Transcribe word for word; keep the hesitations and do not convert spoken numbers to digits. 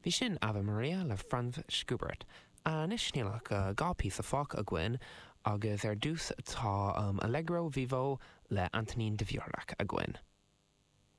Bhí sin Ave Maria le Franz Schubert, a nis snílach uh, gápí sa fág a gcuin, agus ar dús tá um, Allegro Vivo le Antonín de Viorlach a gcuin.